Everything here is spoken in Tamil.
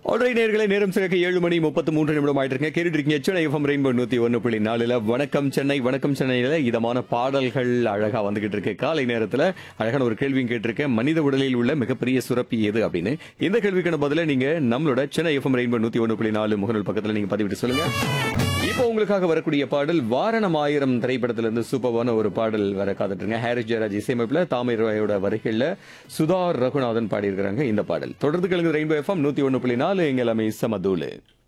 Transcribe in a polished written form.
ஆல்ரெடி நேர்களை நேரம் சிறக்க 7:33 ஆயிட்டு கேட்டுட்டு இருக்கீங்க சென்னை எஃப்எம் ரெயின்போ 101.4. வணக்கம் சென்னை. வணக்கம் சென்னையில இதமான பாடல்கள் அழகா வந்துகிட்டு இருக்கு. காலை நேரத்துல அழகான ஒரு கேள்வியும் கேட்டிருக்கேன். மனித உடலில் உள்ள மிகப்பெரிய சுரப்பி எது அப்படின்னு. இந்த கேள்விக்கான பதில நீங்க நம்மளோட சென்னை எஃப்எம் ரெயின்போ 101.4 முகநூல் பக்கத்துல நீங்க பதிவிட்டு சொல்லுங்க. இப்போ உங்களுக்காக வரக்கூடிய பாடல் வாரணம் ஆயிரம் திரைப்படத்திலிருந்து சூப்பரான ஒரு பாடல் வர காத்துட்டுருங்க. ஹாரிஸ் ஜெயராஜ் இசையமைப்புல தாமிரோட வரிகள்ல சுதா ரகுநாதன் பாடியிருக்கிறாங்க இந்த பாடல். தொடர்ந்து கேளுங்க ரெயின்போ எஃப்எம் 101.4 எங்க எல்லாமே சமதூளு.